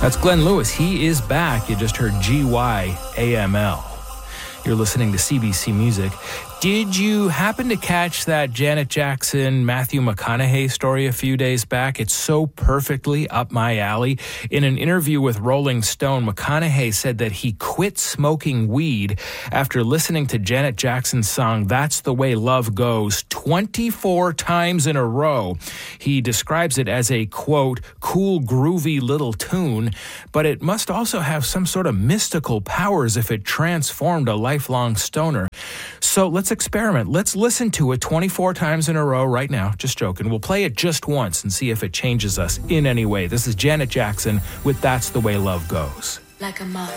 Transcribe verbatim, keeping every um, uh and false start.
That's Glenn Lewis. He is back. You just heard G Y A M L. You're listening to C B C Music. Did you happen to catch that Janet Jackson, Matthew McConaughey story a few days back? It's so perfectly up my alley. In an interview with Rolling Stone, McConaughey said that he quit smoking weed after listening to Janet Jackson's song, That's the Way Love Goes, twenty-four times in a row. He describes it as a, quote, cool, groovy little tune, but it must also have some sort of mystical powers if it transformed a lifelong stoner. So let's experiment. Let's listen to it twenty-four times in a row right now. Just joking. We'll play it just once and see if it changes us in any way. This is Janet Jackson with That's the Way Love Goes. Like a moth